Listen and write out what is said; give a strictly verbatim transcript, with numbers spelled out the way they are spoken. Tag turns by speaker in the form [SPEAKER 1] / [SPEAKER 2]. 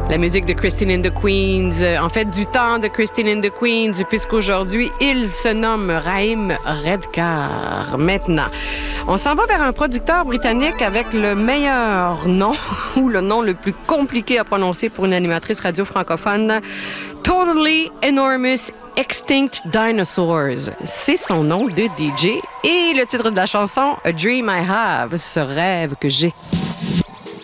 [SPEAKER 1] La musique de Christine and the Queens, en fait du temps de Christine and the Queens, puisqu'aujourd'hui, il se nomme Raïm Redcar. Maintenant, on s'en va vers un producteur britannique avec le meilleur nom, ou le nom le plus compliqué à prononcer pour une animatrice radio francophone, Totally Enormous Extinct Dinosaurs. C'est son nom de D J et le titre de la chanson, A Dream I Have, ce rêve que j'ai.